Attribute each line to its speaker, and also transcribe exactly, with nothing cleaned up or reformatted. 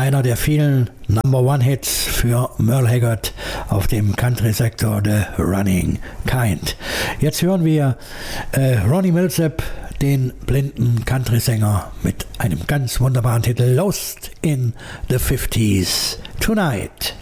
Speaker 1: einer der vielen Number-One-Hits für Merle Haggard auf dem Country-Sektor, The Running Kind. Jetzt hören wir äh, Ronnie Milsap, den blinden Country-Sänger, mit einem ganz wunderbaren Titel, Lost in the fifties Tonight.